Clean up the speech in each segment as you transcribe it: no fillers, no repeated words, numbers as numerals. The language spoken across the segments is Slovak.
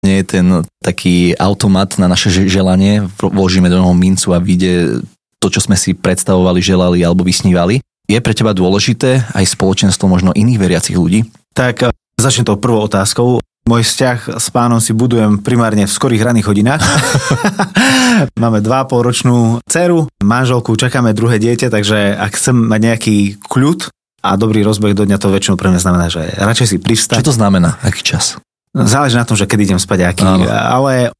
nie je ten taký automat na naše želanie, vložíme do neho mincu a vyjde to, čo sme si predstavovali, želali alebo vysnívali. Je pre teba dôležité aj spoločenstvo možno iných veriacich ľudí? Tak začnem tou prvou otázkou. Môj vzťah s Pánom si budujem primárne v skorých ranných hodinách. Máme 2,5-ročnú dceru, manželku, čakáme druhé dieťa, takže ak chcem mať nejaký kľud a dobrý rozbeh do dňa, to väčšinou pre mňa znamená, že radšej si privstať. Čo to znamená? Aký čas? Záleží na tom, že kedy idem spať, aký. Ale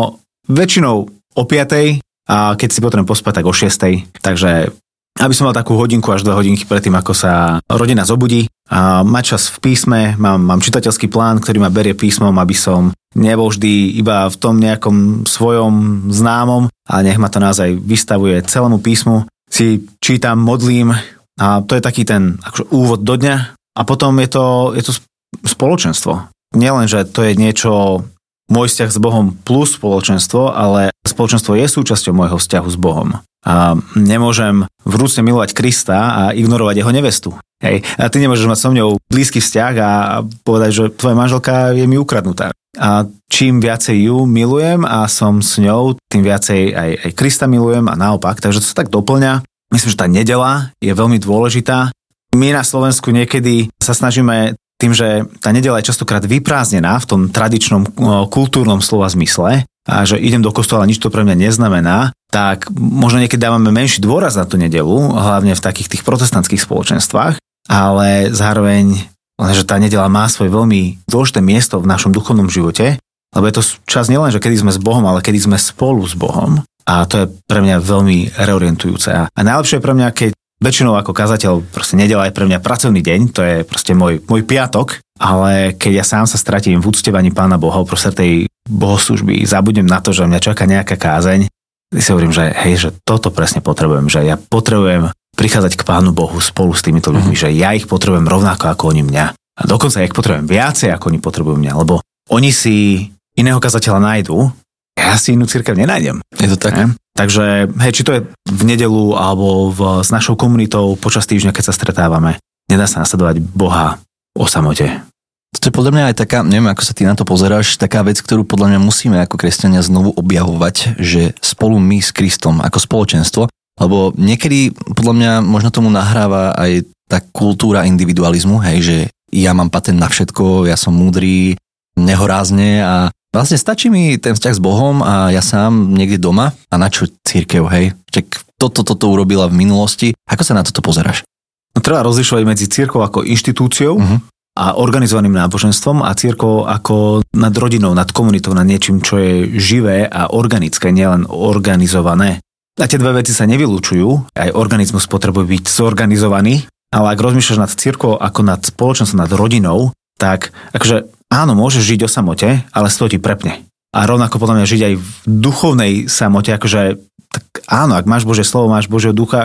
väčšinou o 5:00 a keď si potrebujem pospať, tak o 6:00. Takže aby som mal takú hodinku až 2 hodinky predtým, ako sa rodina zobudí. A mať čas v písme, mám čitateľský plán, ktorý ma berie písmom, aby som nebol vždy iba v tom nejakom svojom známom, ale nech ma to naozaj vystavuje celému písmu. Si čítam, modlím a to je taký ten akože úvod do dňa. A potom je to spoločenstvo. Nielen, že to je niečo, môj vzťah s Bohom plus spoločenstvo, ale spoločenstvo je súčasťou môjho vzťahu s Bohom. A nemôžem vrúcne milovať Krista a ignorovať jeho nevestu. Hej. A ty nemôžeš mať so mňou blízky vzťah a povedať, že tvoja manželka je mi ukradnutá. A čím viacej ju milujem a som s ňou, tým viacej aj Krista milujem a naopak. Takže to sa tak doplňa. Myslím, že tá nedeľa je veľmi dôležitá. My na Slovensku niekedy sa snažíme tým, že tá nedeľa je častokrát vyprázdnená v tom tradičnom kultúrnom slova zmysle a že idem do kostola, nič to pre mňa neznamená, tak možno niekedy dávame menší dôraz na tú nedeľu, hlavne v takých tých protestantských spoločenstvách, ale zároveň, že tá nedeľa má svoje veľmi dôležité miesto v našom duchovnom živote, lebo je to čas nielen, že kedy sme s Bohom, ale kedy sme spolu s Bohom a to je pre mňa veľmi reorientujúce. A najlepšie je pre mňa, keď väčšinou ako kazateľ, proste nedeľa je pre mňa pracovný deň, to je proste môj piatok, ale keď ja sám sa stratím v uctievaní Pána Boha uprostred tej bohoslužby, zabudnem na to, že mňa čaká nejaká kázeň, si hovorím, že hej, že toto presne potrebujem, že ja potrebujem prichádzať k Pánu Bohu spolu s týmito ľuďmi, že ja ich potrebujem rovnako ako oni mňa. A dokonca ja ich potrebujem viacej, ako oni potrebujú mňa, lebo oni si iného kazateľa nájdu, ja si inú cirkev nenájdem. Je to tak? Takže, hej, či to je v nedeľu alebo s našou komunitou počas týždňa, keď sa stretávame, nedá sa nasledovať Boha o samote. To je podľa mňa aj taká, neviem, ako sa ty na to pozeráš, taká vec, ktorú podľa mňa musíme ako kresťania znovu objavovať, že spolu my s Kristom ako spoločenstvo, lebo niekedy podľa mňa možno tomu nahráva aj tá kultúra individualizmu, hej, že ja mám patent na všetko, ja som múdry, nehorázne a vlastne stačí mi ten vzťah s Bohom a ja sám niekde doma a na čo cirkev, hej? Toto urobila v minulosti. Ako sa na toto pozeráš? No, treba rozlišovať medzi cirkvou ako inštitúciou a organizovaným náboženstvom a cirkvou ako nad rodinou, nad komunitou, nad niečím, čo je živé a organické, nielen organizované. A tie dve veci sa nevylučujú. Aj organizmus potrebuje byť zorganizovaný, ale ak rozmýšľaš nad cirkvou ako nad spoločnosťou, nad rodinou, tak akože áno, môžeš žiť o samote, ale z toho ti prepne. A rovnako podľa mňa žiť aj v duchovnej samote, akože tak áno, ak máš Božie slovo, máš Božieho ducha,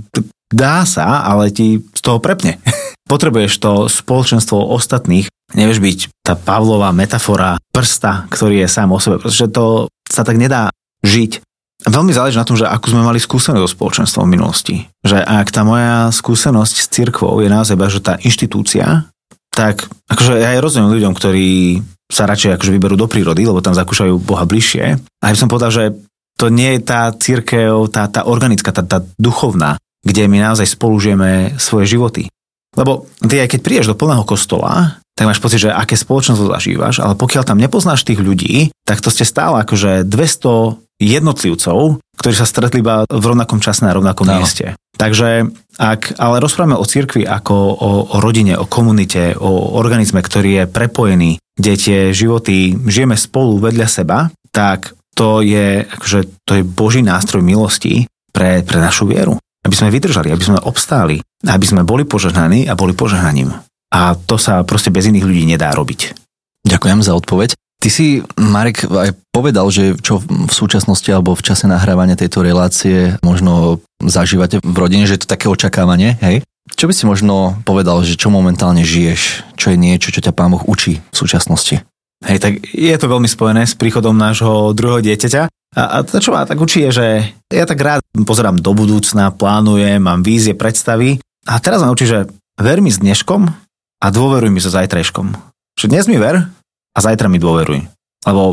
dá sa, ale ti z toho prepne. Potrebuješ to spoločenstvo ostatných, nevieš byť tá Pavlová metafora prsta, ktorý je sám o sebe, pretože to sa tak nedá žiť. Veľmi záleží na tom, že akú sme mali skúsenosť so spoločenstvom v minulosti. Že ak tá moja skúsenosť s cirkvou je naozaj, že tá inštitúcia, tak akože ja aj rozumiem ľuďom, ktorí sa radšej akože vyberú do prírody, lebo tam zakúšajú Boha bližšie. A ja by som povedal, že to nie je tá cirkev, tá organická, tá duchovná, kde my naozaj spolu žijeme svoje životy. Lebo ty aj keď prídeš do plného kostola, tak máš pocit, že aké spoločenstvo zažívaš, ale pokiaľ tam nepoznáš tých ľudí, tak to ste stále akože 200 jednotlivcov, ktorí sa stretli iba v rovnakom čase na rovnakom mieste. Takže ak ale rozprávame o cirkvi ako o rodine, o komunite, o organizme, ktorý je prepojený, kde tie životy žijeme spolu vedľa seba, tak to je Boží nástroj milosti pre našu vieru. Aby sme vydržali, aby sme obstáli, aby sme boli požehnaní a boli požehnaním. A to sa proste bez iných ľudí nedá robiť. Ďakujem za odpoveď. Ty si, Marek, aj povedal, že čo v súčasnosti alebo v čase nahrávania tejto relácie možno zažívate v rodine, že je to také očakávanie, hej? Čo by si možno povedal, že čo momentálne žiješ? Čo je niečo, čo ťa Pán Boh učí v súčasnosti? Hej, tak je to veľmi spojené s príchodom nášho druhého dieťaťa. A to, čo ma tak učí, je, že ja tak rád pozerám do budúcna, plánujem, mám vízie, predstavy. A teraz ma učí, že ver mi s dneškom a dôveruj mi so zajtrajškom. Že dnes mi ver a zajtra mi dôveruj. lebo